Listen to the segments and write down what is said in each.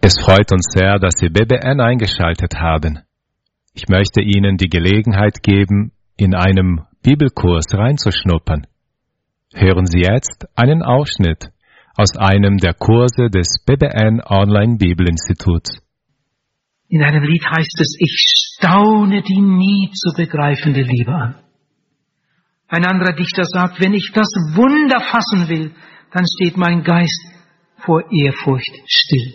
Es freut uns sehr, dass Sie BBN eingeschaltet haben. Ich möchte Ihnen die Gelegenheit geben, in einem Bibelkurs reinzuschnuppern. Hören Sie jetzt einen Ausschnitt aus einem der Kurse des BBN Online Bibelinstituts. In einem Lied heißt es, ich staune die nie zu begreifende Liebe an. Ein anderer Dichter sagt, wenn ich das Wunder fassen will, dann steht mein Geist vor Ehrfurcht still.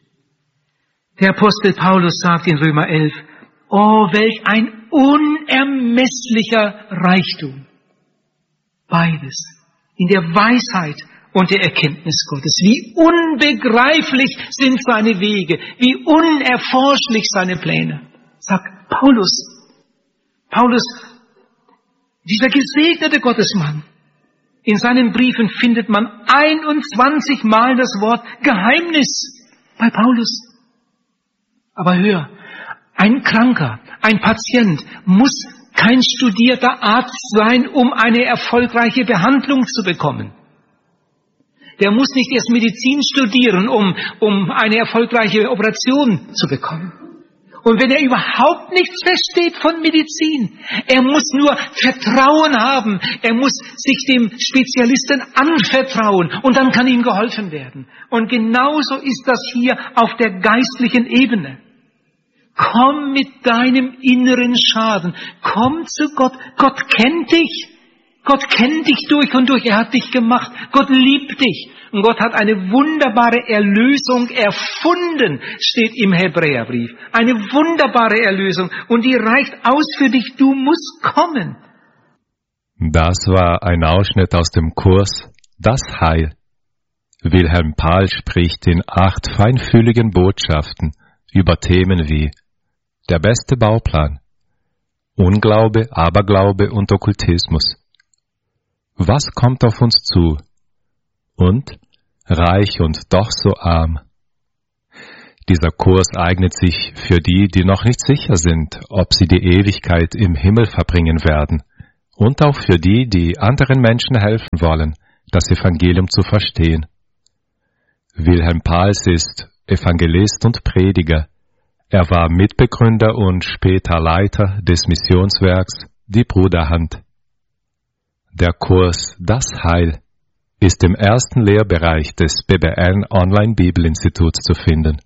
Der Apostel Paulus sagt in Römer 11, oh, welch ein unermesslicher Reichtum. Beides in der Weisheit und der Erkenntnis Gottes. Wie unbegreiflich sind seine Wege, wie unerforschlich seine Pläne. Sagt Paulus. Paulus, dieser gesegnete Gottesmann. In seinen Briefen findet man 21 Mal das Wort Geheimnis bei Paulus. Aber hör, ein Kranker, ein Patient muss kein studierter Arzt sein, um eine erfolgreiche Behandlung zu bekommen. Der muss nicht erst Medizin studieren, um eine erfolgreiche Operation zu bekommen. Und wenn er überhaupt nichts versteht von Medizin, er muss nur Vertrauen haben, er muss sich dem Spezialisten anvertrauen und dann kann ihm geholfen werden. Und genauso ist das hier auf der geistlichen Ebene. Komm mit deinem inneren Schaden. Komm zu Gott. Gott kennt dich. Gott kennt dich durch und durch. Er hat dich gemacht. Gott liebt dich. Und Gott hat eine wunderbare Erlösung erfunden, steht im Hebräerbrief. Eine wunderbare Erlösung. Und die reicht aus für dich. Du musst kommen. Das war ein Ausschnitt aus dem Kurs Das Heil. Wilhelm Pahl spricht in 8 feinfühligen Botschaften über Themen wie der beste Bauplan, Unglaube, Aberglaube und Okkultismus. Was kommt auf uns zu? Und reich und doch so arm. Dieser Kurs eignet sich für die, die noch nicht sicher sind, ob sie die Ewigkeit im Himmel verbringen werden, und auch für die, die anderen Menschen helfen wollen, das Evangelium zu verstehen. Wilhelm Pahls ist Evangelist und Prediger. Er war Mitbegründer und später Leiter des Missionswerks Die Bruderhand. Der Kurs Das Heil ist im ersten Lehrbereich des BBN Online Bibelinstituts zu finden.